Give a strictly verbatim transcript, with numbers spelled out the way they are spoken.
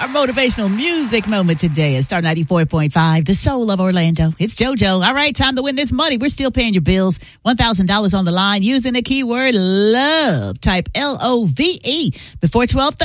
motivational music moment today at Star ninety-four point five, the soul of Orlando. It's JoJo. All right, time to win this money. We're still paying your bills. one thousand dollars on the line using the keyword love. Type L O V E before twelve thirty.